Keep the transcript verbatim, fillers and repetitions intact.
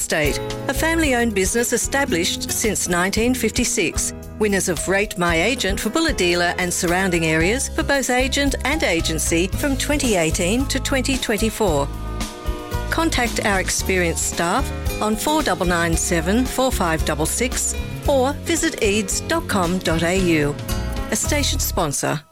Estate, a family-owned business established since nineteen fifty-six. Winners of Rate My Agent for Bulahdelah and surrounding areas for both agent and agency from twenty eighteen to twenty twenty-four. Contact our experienced staff on four nine nine seven, four five six six or visit eads dot com dot a u. A station sponsor.